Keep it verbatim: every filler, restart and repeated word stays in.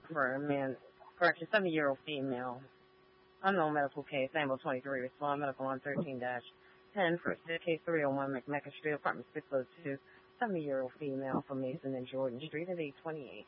for a man, correction, seventy-year-old female. Unknown medical case, Sample twenty-three, respond medical on thirteen dash ten for case three oh one McMecca Street, apartment six oh two, seventy-year-old female from Mason and Jordan Street at eight twenty-eight.